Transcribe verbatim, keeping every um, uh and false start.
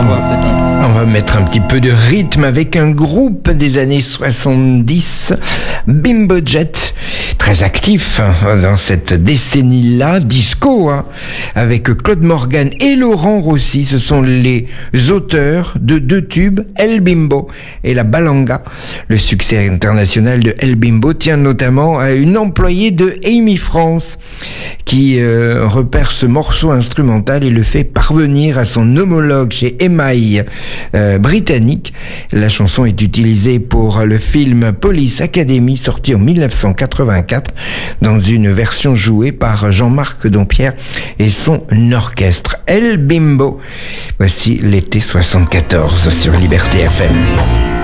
revoir, petit. On va mettre un petit peu de rythme avec un groupe des années soixante-dix, Bimbo Jet, très actif hein, dans cette décennie-là, disco, hein, avec Claude Morgan et Laurent Rossi. Ce sont les auteurs de deux tubes, El Bimbo et La Balanga. Le succès international de El Bimbo tient notamment à une employée de Amy France qui euh, repère ce morceau instrumental et le fait parvenir à son homologue chez M I euh, britannique. La chanson est utilisée pour le film Police Academy sorti en dix-neuf cent quatre-vingt-quatre dans une version jouée par Jean-Marc Dompierre et son orchestre. El Bimbo. Voici l'été soixante-quatorze sur Liberté F M.